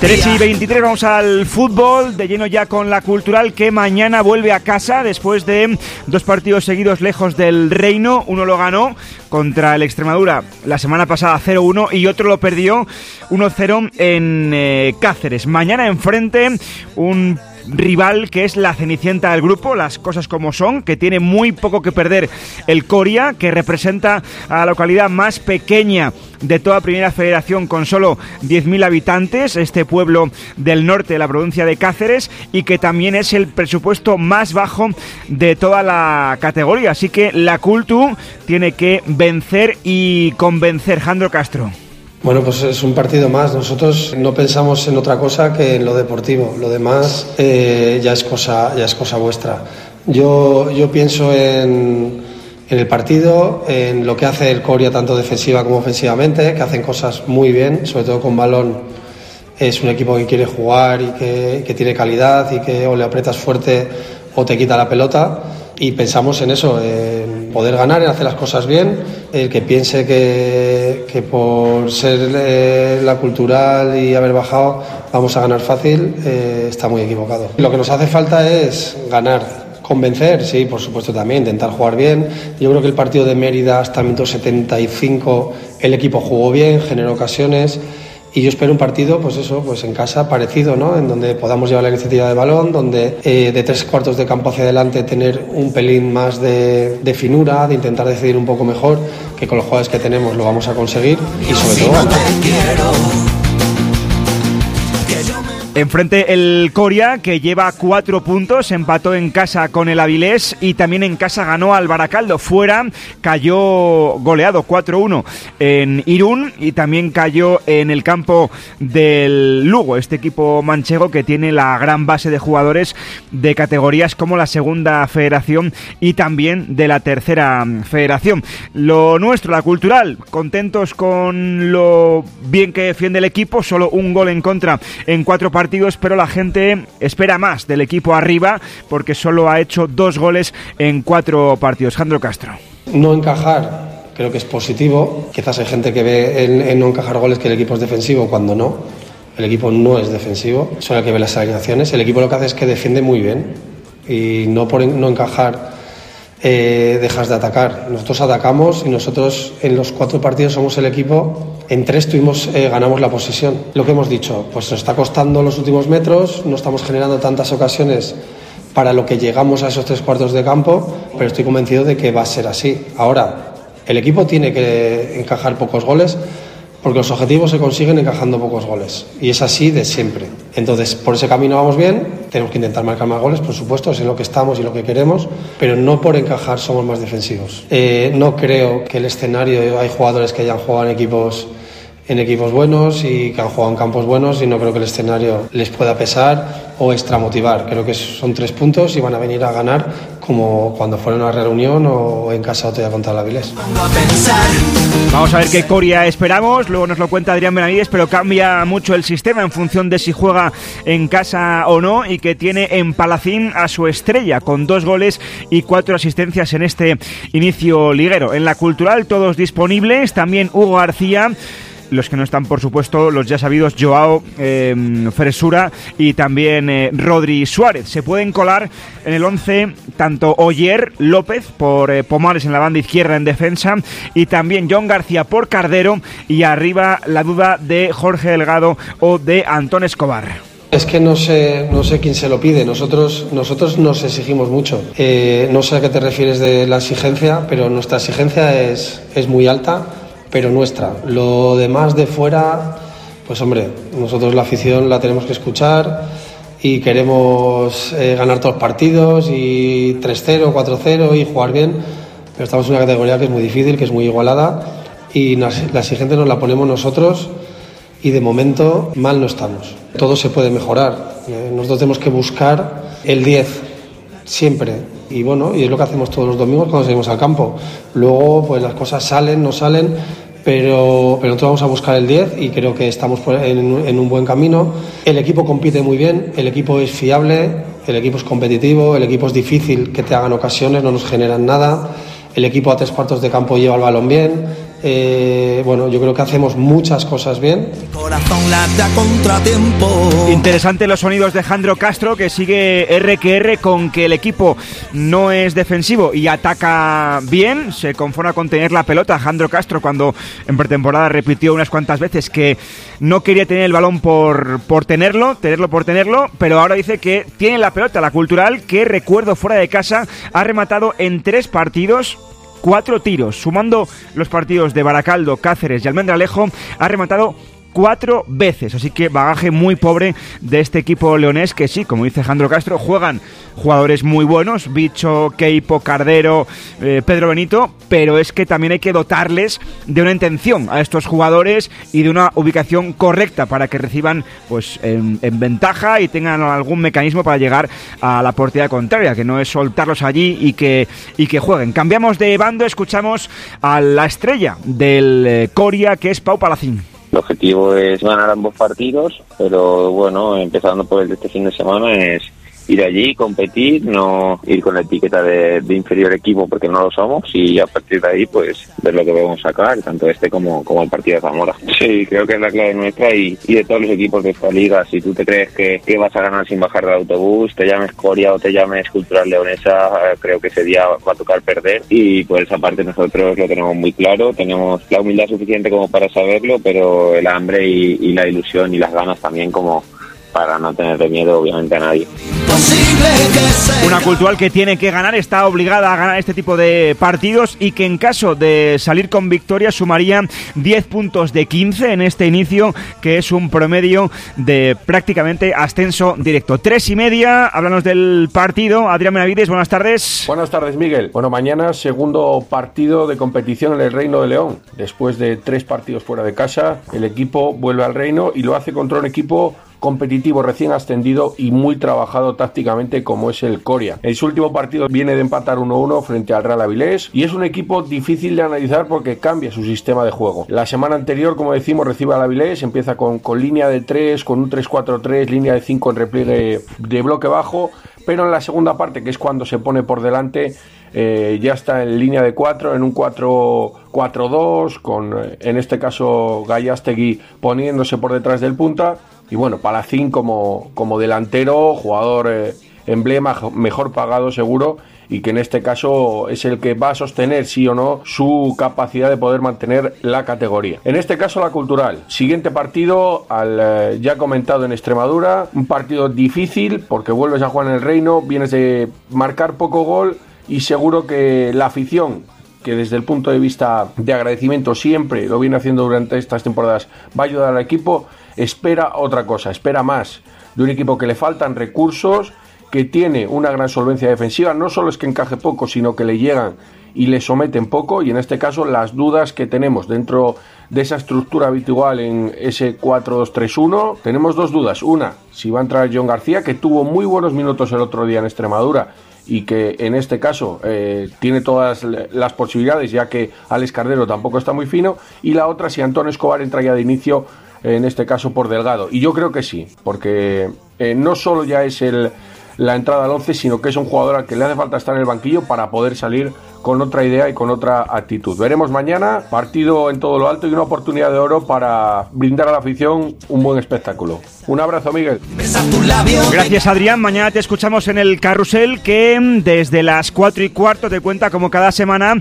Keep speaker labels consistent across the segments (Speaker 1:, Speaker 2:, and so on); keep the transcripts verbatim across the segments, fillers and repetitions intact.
Speaker 1: tres y veintitrés, vamos al fútbol, de lleno ya con la Cultural, que mañana vuelve a casa después de dos partidos seguidos lejos del Reino. Uno lo ganó contra el Extremadura la semana pasada cero uno y otro lo perdió uno cero en eh, Cáceres. Mañana enfrente un rival que es la cenicienta del grupo, las cosas como son, que tiene muy poco que perder el Coria, que representa a la localidad más pequeña de toda Primera Federación con solo diez mil habitantes, este pueblo del norte de la provincia de Cáceres, y que también es el presupuesto más bajo de toda la categoría, así que la Cultu tiene que vencer y convencer. Jandro Castro.
Speaker 2: Bueno, pues es un partido más. Nosotros no pensamos en otra cosa que en lo deportivo. Lo demás eh, ya es cosa, ya es cosa vuestra. Yo, yo pienso en, en el partido, en lo que hace el Coria tanto defensiva como ofensivamente, que hacen cosas muy bien, sobre todo con balón. Es un equipo que quiere jugar y que, que tiene calidad y que o le aprietas fuerte o te quita la pelota. Y pensamos en eso, en poder ganar, en hacer las cosas bien. El que piense que, que por ser eh, la Cultural y haber bajado vamos a ganar fácil, eh, está muy equivocado. Lo que nos hace falta es ganar, convencer, sí, por supuesto también, intentar jugar bien. Yo creo que el partido de Mérida hasta el minuto setenta y cinco el equipo jugó bien, generó ocasiones. Y yo espero un partido, pues eso, pues en casa parecido, ¿no? En donde podamos llevar la iniciativa de balón, donde eh, de tres cuartos de campo hacia adelante tener un pelín más de, de finura, de intentar decidir un poco mejor, que con los jugadores que tenemos lo vamos a conseguir y sobre todo ganar.
Speaker 1: Enfrente el Coria, que lleva cuatro puntos, empató en casa con el Avilés y también en casa ganó al Baracaldo. Fuera cayó goleado cuatro uno en Irún y también cayó en el campo del Lugo, este equipo manchego que tiene la gran base de jugadores de categorías como la Segunda Federación y también de la Tercera Federación. Lo nuestro, la Cultural, contentos con lo bien que defiende el equipo, solo un gol en contra en cuatro partidos. partidos, pero la gente espera más del equipo arriba porque solo ha hecho dos goles en cuatro partidos. Jandro Castro.
Speaker 2: No encajar creo que es positivo. Quizás hay gente que ve en, en no encajar goles que el equipo es defensivo cuando no. El equipo no es defensivo, solo hay que ver las alineaciones. El equipo lo que hace es que defiende muy bien y no por no encajar eh, dejas de atacar. Nosotros atacamos y nosotros en los cuatro partidos somos el equipo. En tres tuvimos, eh, ganamos la posesión. Lo que hemos dicho, pues nos está costando los últimos metros, no estamos generando tantas ocasiones para lo que llegamos a esos tres cuartos de campo, pero estoy convencido de que va a ser así. Ahora, el equipo tiene que encajar pocos goles porque los objetivos se consiguen encajando pocos goles y es así de siempre. Entonces, por ese camino vamos bien, tenemos que intentar marcar más goles, por supuesto, es en lo que estamos y lo que queremos, pero no por encajar somos más defensivos. Eh, no creo que el escenario, hay jugadores que hayan jugado en equipos en equipos buenos y que han jugado en campos buenos y no creo que el escenario les pueda pesar o extramotivar. Creo que son tres puntos y van a venir a ganar como cuando fueron a Real Unión o en casa otro día contra el Avilés.
Speaker 1: Vamos a ver qué Coria esperamos, luego nos lo cuenta Adrián Benavides, pero cambia mucho el sistema en función de si juega en casa o no y que tiene en Palacín a su estrella con dos goles y cuatro asistencias en este inicio liguero. En la Cultural todos disponibles, también Hugo García. Los que no están, por supuesto, los ya sabidos Joao eh, Fresura y también eh, Rodri Suárez. Se pueden colar en el once tanto Oyer López por eh, Pomares en la banda izquierda en defensa y también John García por Cardero y arriba la duda de Jorge Delgado o de Antón Escobar.
Speaker 2: Es que no sé, no sé quién se lo pide. Nosotros, nosotros nos exigimos mucho. Eh, no sé a qué te refieres de la exigencia, pero nuestra exigencia es, es muy alta, pero nuestra. Lo demás de fuera, pues hombre, nosotros la afición la tenemos que escuchar y queremos eh, ganar todos los partidos y tres cero, cuatro cero y jugar bien, pero estamos en una categoría que es muy difícil, que es muy igualada y la exigente nos la ponemos nosotros y de momento mal no estamos. Todo se puede mejorar. Eh, nosotros tenemos que buscar el diez siempre. Y bueno, y es lo que hacemos todos los domingos cuando salimos al campo. Luego, pues las cosas salen, no salen, pero, pero nosotros vamos a buscar el diez y creo que estamos en, en un buen camino. El equipo compite muy bien, el equipo es fiable, el equipo es competitivo, el equipo es difícil que te hagan ocasiones, no nos generan nada. El equipo a tres cuartos de campo lleva el balón bien, Eh, bueno, yo creo que hacemos muchas cosas bien.
Speaker 1: Corazón late a contratiempo. Interesante los sonidos de Jandro Castro, que sigue R que R con que el equipo no es defensivo y ataca bien. Se conforma con tener la pelota. Jandro Castro, cuando en pretemporada repitió unas cuantas veces que no quería tener el balón por, por tenerlo, tenerlo por tenerlo, pero ahora dice que tiene la pelota. La Cultural, que recuerdo fuera de casa, ha rematado en tres partidos cuatro tiros, sumando los partidos de Baracaldo, Cáceres y Almendralejo, ha rematado cuatro veces, así que bagaje muy pobre de este equipo leonés, que sí, como dice Jandro Castro, juegan jugadores muy buenos, Bicho, Keipo, Cardero, eh, Pedro Benito, pero es que también hay que dotarles de una intención a estos jugadores y de una ubicación correcta para que reciban pues en, en ventaja y tengan algún mecanismo para llegar a la portería contraria, que no es soltarlos allí y que, y que jueguen. Cambiamos de bando, escuchamos a la estrella del eh, Coria, que es Pau Palacín.
Speaker 3: El objetivo es ganar ambos partidos, pero bueno, empezando por el de este fin de semana es ir allí, competir, no ir con la etiqueta de, de inferior equipo porque no lo somos, y a partir de ahí pues ver lo que podemos sacar, tanto este como, como el partido de Zamora. Sí, creo que es la clave nuestra y, y de todos los equipos de esta liga. Si tú te crees que, que vas a ganar sin bajar del autobús, te llames Coria o te llames Cultural Leonesa, creo que ese día va a tocar perder, y por esa parte nosotros lo tenemos muy claro, tenemos la humildad suficiente como para saberlo, pero el hambre y, y la ilusión y las ganas también como para no tenerle miedo obviamente a nadie.
Speaker 1: Una Cultural que tiene que ganar, está obligada a ganar este tipo de partidos y que en caso de salir con victoria sumaría diez puntos de quince en este inicio, que es un promedio de prácticamente ascenso directo. Tres y media, háblanos del partido. Adrián Benavides, buenas tardes.
Speaker 4: Buenas tardes, Miguel. Bueno, mañana segundo partido de competición en el Reino de León. Después de tres partidos fuera de casa, el equipo vuelve al Reino y lo hace contra un equipo competitivo, recién ascendido y muy trabajado tácticamente como es el Coria. En su último partido viene de empatar uno uno frente al Real Avilés y es un equipo difícil de analizar porque cambia su sistema de juego. La semana anterior, como decimos, recibe al Avilés, empieza con, con línea de tres, con un tres cuatro tres, línea de cinco en repliegue de bloque bajo, pero en la segunda parte, que es cuando se pone por delante, eh, ya está en línea de cuatro, en un cuatro cuatro dos, con en este caso Gallástegui poniéndose por detrás del punta. Y bueno, Palacín como, como delantero, jugador eh, emblema, mejor pagado seguro, y que en este caso es el que va a sostener sí o no su capacidad de poder mantener la categoría. En este caso la Cultural. Siguiente partido, al eh, ya comentado en Extremadura, un partido difícil porque vuelves a jugar en el Reino, vienes de marcar poco gol y seguro que la afición, que desde el punto de vista de agradecimiento siempre lo viene haciendo durante estas temporadas, va a ayudar al equipo, espera otra cosa, espera más de un equipo que le faltan recursos, que tiene una gran solvencia defensiva, no solo es que encaje poco, sino que le llegan y le someten poco, y en este caso las dudas que tenemos dentro de esa estructura habitual en ese cuatro dos tres uno, tenemos dos dudas. Una, si va a entrar John García, que tuvo muy buenos minutos el otro día en Extremadura y que en este caso eh, tiene todas las posibilidades, ya que Alex Cardero tampoco está muy fino, y la otra, si Antón Escobar entra ya de inicio, en este caso por Delgado, y yo creo que sí, porque eh, no solo ya es el, la entrada al once, sino que es un jugador al que le hace falta estar en el banquillo para poder salir con otra idea y con otra actitud. Veremos mañana, partido en todo lo alto y una oportunidad de oro para brindar a la afición un buen espectáculo. Un abrazo, Miguel.
Speaker 1: Gracias, Adrián. Mañana te escuchamos en el Carrusel, que desde las cuatro y cuarto te cuenta, como cada semana,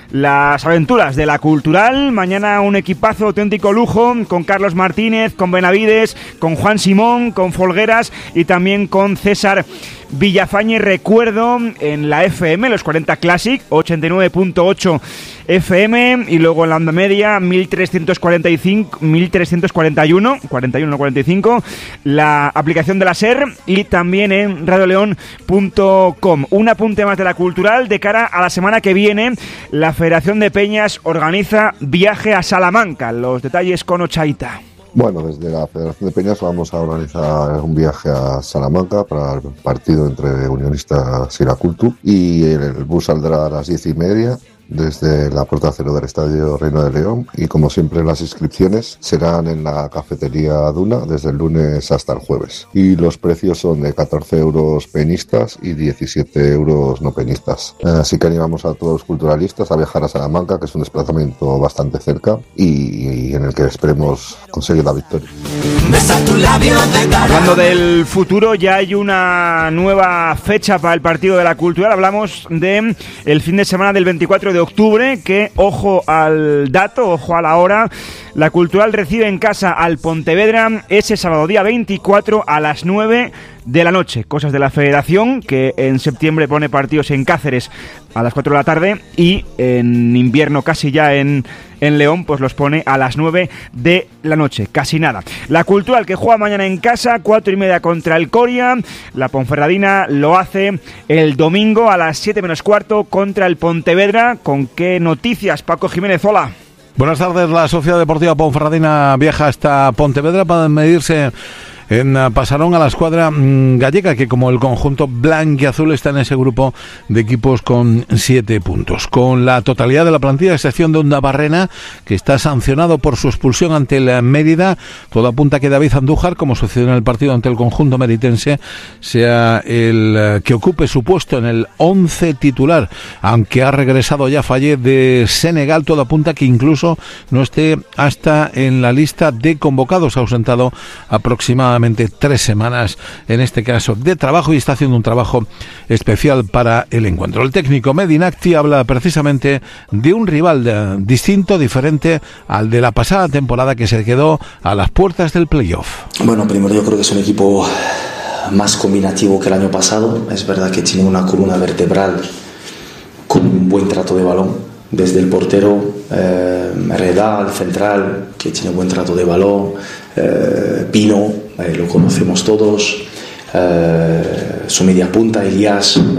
Speaker 1: las aventuras de la Cultural. Mañana un equipazo, auténtico lujo, con Carlos Martínez, con Benavides, con Juan Simón, con Folgueras y también con César Villafañe. Recuerdo en la F M, los cuarenta Classic, ochenta y nueve punto ocho F M, y luego en la onda media mil trescientos cuarenta y cinco, mil trescientos cuarenta y uno, cuarenta y uno, cuarenta y cinco, la aplicación de la SER, y también en radio león punto com. Un apunte más de la Cultural: de cara a la semana que viene, la Federación de Peñas organiza viaje a Salamanca. Los detalles con Ochaita.
Speaker 5: Bueno, desde la Federación de Peñas vamos a organizar un viaje a Salamanca para el partido entre Unionistas y la Cultu, y el bus saldrá a las diez y media desde la puerta cero del Estadio Reino de León, y como siempre las inscripciones serán en la cafetería Duna desde el lunes hasta el jueves, y los precios son de catorce euros peñistas y diecisiete euros no peñistas. Así que animamos a todos los culturalistas a viajar a Salamanca, que es un desplazamiento bastante cerca y, y en el que esperemos conseguir la victoria.
Speaker 1: Hablando del futuro, ya hay una nueva fecha para el partido de la Cultural. Hablamos de el fin de semana del veinticuatro de octubre, que, ojo al dato, ojo a la hora, la Cultural recibe en casa al Pontevedra ese sábado día veinticuatro a las nueve de la noche. Cosas de la Federación, que en septiembre pone partidos en Cáceres a las cuatro de la tarde, y en invierno, casi ya en, en León, pues los pone a las nueve de la noche, casi nada. La Cultural, que juega mañana en casa, cuatro y media contra el Coria. La Ponferradina lo hace el domingo a las siete menos cuarto contra el Pontevedra. ¿Con qué noticias, Paco Jiménez? Hola.
Speaker 6: Buenas tardes. La Sociedad Deportiva Ponferradina viaja hasta Pontevedra para medirse en Pasarón a la escuadra gallega, que como el conjunto blanquiazul está en ese grupo de equipos con siete puntos. Con la totalidad de la plantilla, a excepción de Onda Barrena, que está sancionado por su expulsión ante el Mérida, todo apunta que David Andújar, como sucedió en el partido ante el conjunto meritense, sea el que ocupe su puesto en el once titular, aunque ha regresado ya Fallé de Senegal. Todo apunta que incluso no esté hasta en la lista de convocados, ausentado aproximadamente tres semanas en este caso de trabajo, y está haciendo un trabajo especial para el encuentro. El técnico Medinacti habla precisamente de un rival de, distinto, diferente al de la pasada temporada, que se quedó a las puertas del playoff.
Speaker 7: Bueno, primero yo creo que es un equipo más combinativo que el año pasado. Es verdad que tiene una columna vertebral con un buen trato de balón, desde el portero, eh, Redal, central, que tiene buen trato de balón, eh, Pino, eh, lo conocemos todos, eh, su media punta, Elías, eh,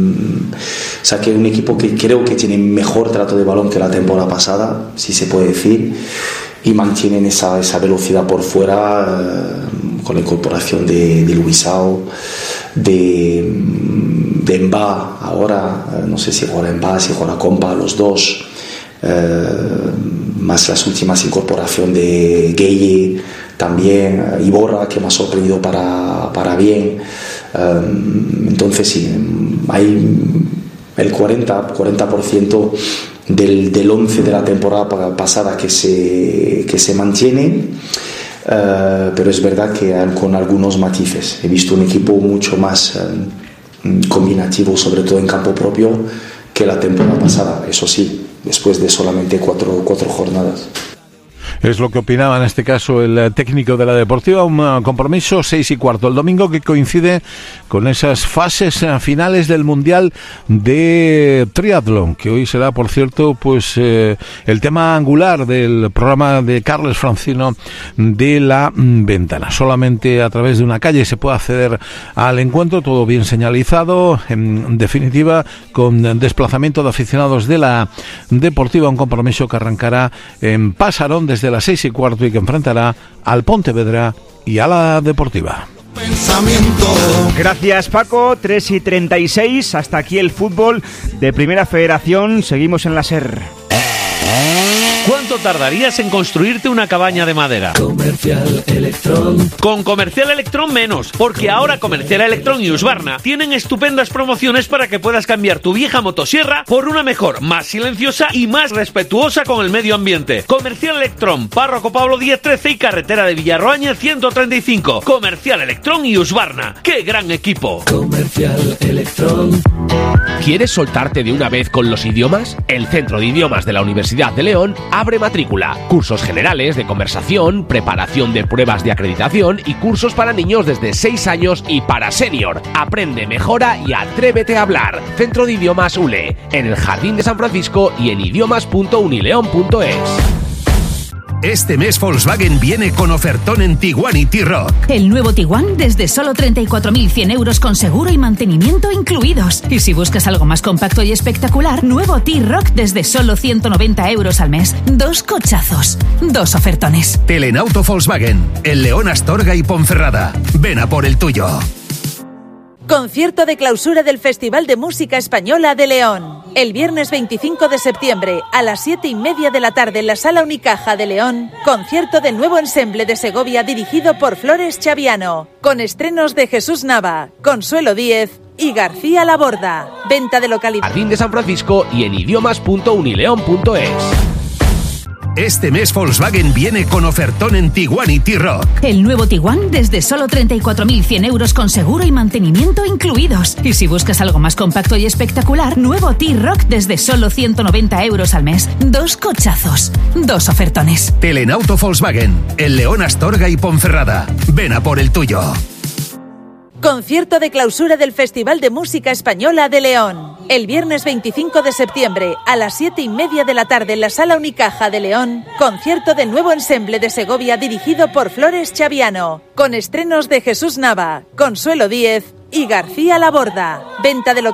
Speaker 7: o sea que es un equipo que creo que tiene mejor trato de balón que la temporada pasada, si se puede decir, y mantienen esa, esa velocidad por fuera, eh, con la incorporación de, de Luisao, de, de Mba, ahora, eh, no sé si juega Mba, si juega Compa, los dos, eh, más las últimas incorporaciones de Gueye, también eh, Iborra, que me ha sorprendido para, para bien. Eh, entonces sí, hay el cuarenta por ciento del, del once de la temporada pasada que se, que se mantiene. Uh, pero es verdad que con algunos matices. He visto un equipo mucho más um, combinativo, sobre todo en campo propio, que la temporada pasada, eso sí, después de solamente cuatro, cuatro jornadas.
Speaker 6: Es lo que opinaba en este caso el técnico de la Deportiva. Un compromiso seis y cuarto el domingo, que coincide con esas fases finales del Mundial de Triatlón, que hoy será, por cierto, pues eh, el tema angular del programa de Carles Francino de La Ventana. Solamente a través de una calle se puede acceder al encuentro, todo bien señalizado, en definitiva, con desplazamiento de aficionados de la Deportiva. Un compromiso que arrancará en Pasarón desde las seis y cuarto y que enfrentará al Pontevedra y a la Deportiva.
Speaker 1: Gracias, Paco. Tres y treinta y seis. Hasta aquí el fútbol de Primera Federación. Seguimos en la SER.
Speaker 8: ¿Cuánto tardarías en construirte una cabaña de madera? Comercial Electrón. Con Comercial Electrón menos, porque ahora Comercial Electrón y Husqvarna tienen estupendas promociones para que puedas cambiar tu vieja motosierra por una mejor, más silenciosa y más respetuosa con el medio ambiente. Comercial Electrón, Párroco Pablo diez trece y carretera de Villarroaña ciento treinta y cinco. Comercial Electrón y Husqvarna. ¡Qué gran equipo! Comercial Electrón.
Speaker 9: ¿Quieres soltarte de una vez con los idiomas? El Centro de Idiomas de la Universidad de León abre matrícula. Cursos generales de conversación, preparación de pruebas de acreditación y cursos para niños desde seis años y para senior. Aprende, mejora y atrévete a hablar. Centro de Idiomas U L E, en el Jardín de San Francisco y en idiomas punto unileon punto es.
Speaker 10: Este mes Volkswagen viene con ofertón en Tiguan y T-Roc.
Speaker 11: El nuevo Tiguan desde solo treinta y cuatro mil cien euros con seguro y mantenimiento incluidos. Y si buscas algo más compacto y espectacular, nuevo T-Roc desde solo ciento noventa euros al mes. Dos cochazos, dos ofertones.
Speaker 10: Telenauto Volkswagen, el León, Astorga y Ponferrada. Ven a por el tuyo.
Speaker 12: Concierto de clausura del Festival de Música Española de León. El viernes veinticinco de septiembre a las siete y media de la tarde en la Sala Unicaja de León, concierto del nuevo ensemble de Segovia dirigido por Flores Chaviano, con estrenos de Jesús Nava, Consuelo Díez y García Laborda. Venta de localidad.
Speaker 9: Jardín de San Francisco y en idiomas punto unileón punto es.
Speaker 10: Este mes Volkswagen viene con ofertón en Tiguan y T-Roc.
Speaker 11: El nuevo Tiguan desde solo treinta y cuatro mil cien euros con seguro y mantenimiento incluidos. Y si buscas algo más compacto y espectacular, nuevo T-Roc desde solo ciento noventa euros al mes. Dos cochazos, dos ofertones.
Speaker 10: Telenauto Volkswagen, en León, Astorga y Ponferrada. Ven a por el tuyo.
Speaker 12: Concierto de clausura del Festival de Música Española de León. El viernes veinticinco de septiembre a las siete y media de la tarde en la Sala Unicaja de León, concierto del nuevo ensemble de Segovia dirigido por Flores Chaviano, con estrenos de Jesús Nava, Consuelo Díez y García Laborda. Venta de localidad.